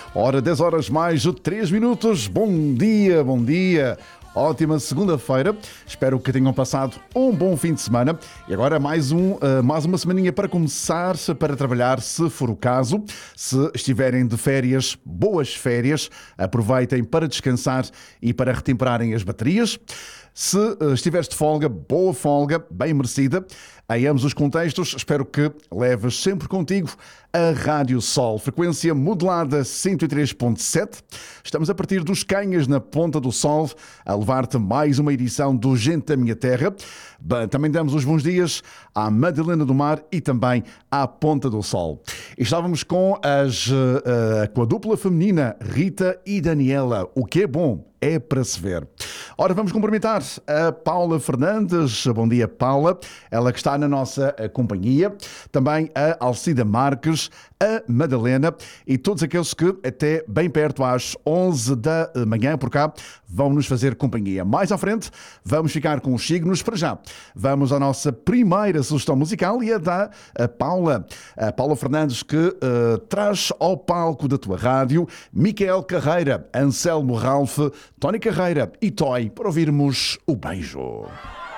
Ora, 10 horas mais 3 minutos. Bom dia, bom dia. Ótima segunda-feira. Espero que tenham passado um bom fim de semana. E agora mais uma semaninha para começar, para trabalhar, se for o caso. Se estiverem de férias, boas férias. Aproveitem para descansar e para retemperarem as baterias. Se estiveres de folga, boa folga, bem merecida. Em ambos os contextos, espero que leves sempre contigo a Rádio Sol, frequência modulada 103.7. Estamos a partir dos Canhas, na Ponta do Sol, a levar-te mais uma edição do Gente da Minha Terra. Também damos os bons dias à Madalena do Mar e também à Ponta do Sol. E estávamos com a dupla feminina Rita e Daniela. O que é bom é para se ver. Ora, vamos cumprimentar a Paula Fernandes. Bom dia, Paula. Ela que está na nossa companhia. Também a Alcida Marques, a Madalena e todos aqueles que até bem perto às 11 da manhã por cá vão nos fazer companhia. Mais à frente vamos ficar com os signos. Para já vamos à nossa primeira sugestão musical e é da Paula. A Paula Fernandes que traz ao palco da tua rádio Micael Carreira, Anselmo Ralph, Tony Carreira e Toy para ouvirmos o beijo.